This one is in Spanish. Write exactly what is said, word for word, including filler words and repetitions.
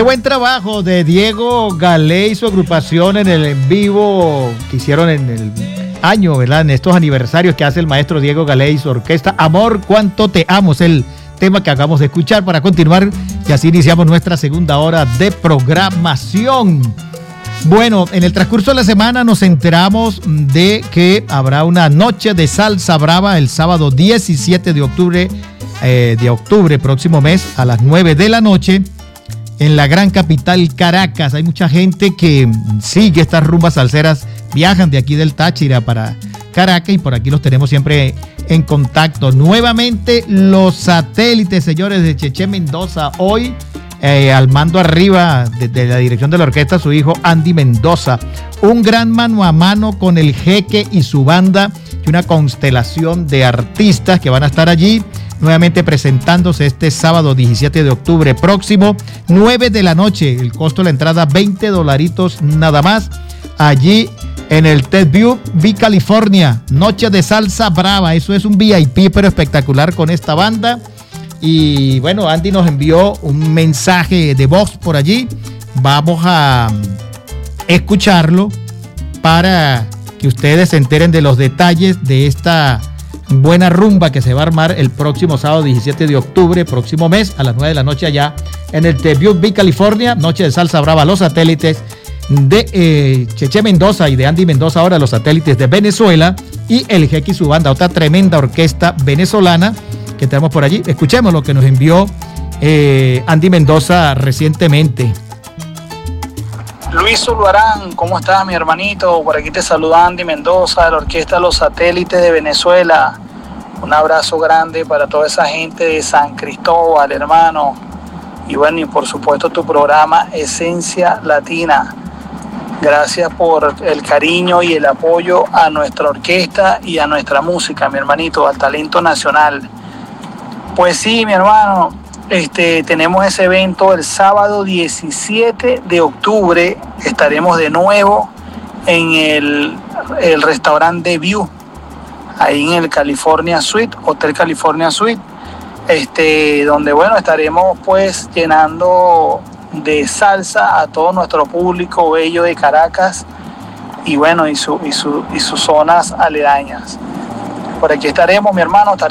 Buen trabajo de Diego Galé y su agrupación en el en vivo que hicieron en el año, ¿verdad? En estos aniversarios que hace el maestro Diego Galé y su orquesta. Amor, cuánto te amo, es el tema que acabamos de escuchar para continuar y así iniciamos nuestra segunda hora de programación. Bueno, en el transcurso de la semana nos enteramos de que habrá una noche de salsa brava el sábado diecisiete de octubre, eh, de octubre, próximo mes, a las nueve de la noche, en la gran capital Caracas. Hay mucha gente que sigue estas rumbas salseras, viajan de aquí del Táchira para Caracas y por aquí los tenemos siempre en contacto. Nuevamente los satélites, señores, de Cheche Mendoza, hoy eh, al mando arriba de, de la dirección de la orquesta, su hijo Andy Mendoza. Un gran mano a mano con el Jeque y su banda y una constelación de artistas que van a estar allí nuevamente presentándose este sábado diecisiete de octubre próximo, nueve de la noche. El costo de la entrada, veinte dolaritos nada más. Allí en el Ted View, V California, noche de salsa brava. Eso es un V I P pero espectacular con esta banda. Y bueno, Andy nos envió un mensaje de voz por allí. Vamos a escucharlo para que ustedes se enteren de los detalles de esta buena rumba que se va a armar el próximo sábado diecisiete de octubre, próximo mes, a las nueve de la noche allá en el The View V California, noche de salsa brava, los satélites de eh, Cheche Mendoza y de Andy Mendoza, ahora los satélites de Venezuela, y el Jeque y su banda, otra tremenda orquesta venezolana que tenemos por allí. Escuchemos lo que nos envió eh, Andy Mendoza recientemente. Luis Zuluarán, ¿cómo estás, mi hermanito? Por aquí te saluda Andy Mendoza, de la orquesta Los Satélites de Venezuela. Un abrazo grande para toda esa gente de San Cristóbal, hermano. Y bueno, y por supuesto tu programa Esencia Latina. Gracias por el cariño y el apoyo a nuestra orquesta y a nuestra música, mi hermanito, al talento nacional. Pues sí, mi hermano. Este, tenemos ese evento el sábado diecisiete de octubre. Estaremos de nuevo en el, el restaurante View, ahí en el California Suite, Hotel California Suite, este, donde bueno, estaremos pues llenando de salsa a todo nuestro público bello de Caracas y bueno, y, su, y, su, y sus zonas aledañas. Por aquí estaremos, mi hermano.